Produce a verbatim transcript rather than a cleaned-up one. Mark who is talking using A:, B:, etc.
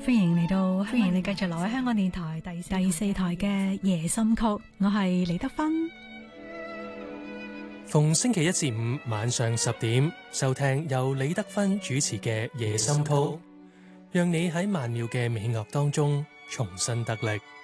A: 歡迎嚟到，歡迎你繼續留喺香港電台第第四台嘅夜心曲，我係李德芬。
B: 逢星期一至五晚上十點收聽由李德芬主持嘅夜心曲，讓你喺曼妙嘅美樂當中重新得力。